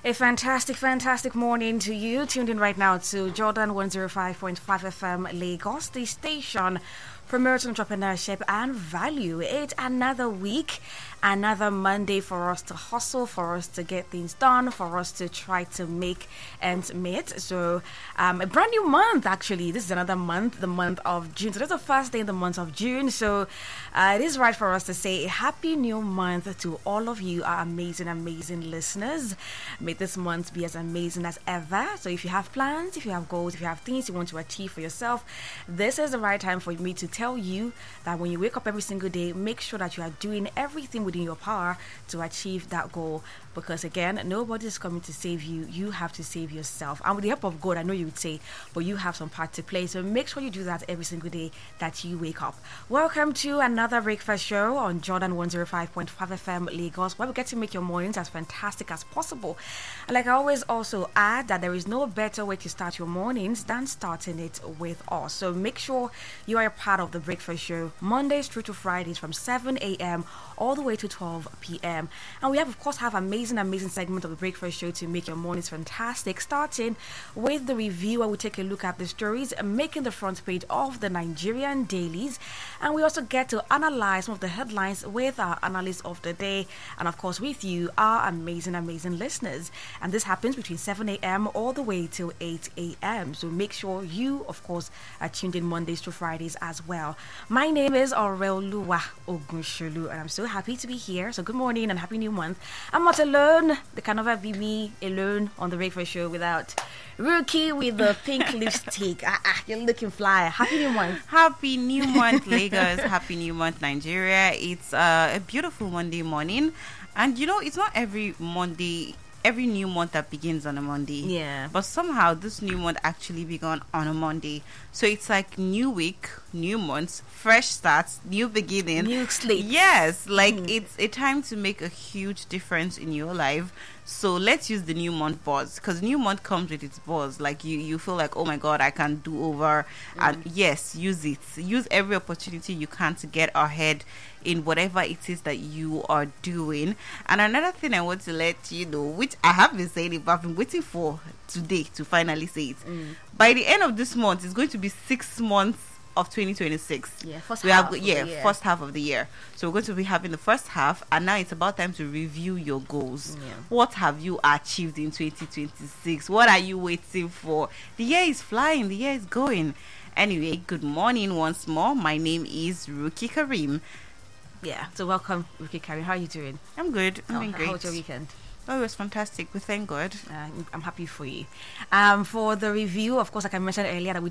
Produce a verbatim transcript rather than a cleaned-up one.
A fantastic, fantastic morning to you. Tuned in right now to Jordan one oh five point five F M Lagos, the station promoting entrepreneurship and value. It's another week, another Monday for us to hustle, for us to get things done, for us to try to make ends meet. So, um, a brand new month, actually. This is another month, the month of June. So, that's the first day in the month of June. So, uh, it is right for us to say a happy new month to all of you, our amazing, amazing listeners. May this month be as amazing as ever. So, if you have plans, if you have goals, if you have things you want to achieve for yourself, this is the right time for me to tell you that when you wake up every single day, make sure that you are doing everything within your power to achieve that goal. Because again, nobody is coming to save you. You have to save yourself. And with the help of God, I know you would say, but you have some part to play. So make sure you do that every single day that you wake up. Welcome to another breakfast show on Jordan one oh five point five F M Lagos, where we get to make your mornings as fantastic as possible. And like I always also add that there is no better way to start your mornings than starting it with us. So make sure you are a part of the breakfast show Mondays through to Fridays from seven a.m. all the way to twelve p.m. And we have, of course, have amazing amazing segment of the breakfast show to make your mornings fantastic, starting with the review where we take a look at the stories making the front page of the Nigerian dailies, and we also get to analyze some of the headlines with our analyst of the day, and of course with you, our amazing amazing listeners. And this happens between seven a.m. all the way till eight a.m. So make sure you, of course, are tuned in Mondays to Fridays as well. My name is Aurelua Ogunsholu, and I'm so happy to be here. So good morning and happy new month. I'm not alone. There can never be me alone on the breakfast show without Rookie with the pink lipstick. Ah, ah, you're looking fly. Happy new month. Happy new month, Lagos. Happy new month, Nigeria. It's uh, a beautiful Monday morning. And you know, it's not every Monday, every new month that begins on a Monday. Yeah. But somehow this new month actually began on a Monday. So it's like new week, new months, fresh starts, new beginning. New slate. Yes. Like Mm. it's a time to make a huge difference in your life. So let's use the new month buzz, because new month comes with its buzz. Like you, you feel like, oh my God, I can do over. Mm. And yes, use it. Use every opportunity you can to get ahead in whatever it is that you are doing. And another thing I want to let you know, which I have been saying it, but I've been waiting for today to finally say it. Mm. By the end of this month, it's going to be six months of twenty twenty-six. Yeah, first we half have of yeah the year. first half of the year. So we're going to be having the first half, and now it's about time to review your goals. Yeah. What have you achieved in twenty twenty-six? What are you waiting for? The year is flying. The year is going. Anyway, good morning once more. My name is Rookie Karim. Yeah. So welcome, Rookie Karim. How are you doing? I'm good. I'm Oh, doing great. how was your weekend? Oh, it was fantastic. We thank God. Uh, I'm happy for you. Um, for the review, of course, like I mentioned earlier, that we